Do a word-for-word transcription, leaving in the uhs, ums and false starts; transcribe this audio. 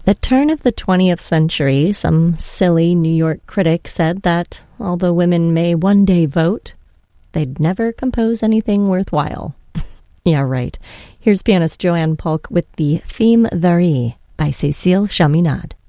At the turn of the twentieth century, some silly New York critic said that although women may one day vote, they'd never compose anything worthwhile. Yeah, right. Here's pianist Joanne Polk with the theme Varie by Cécile Chaminade.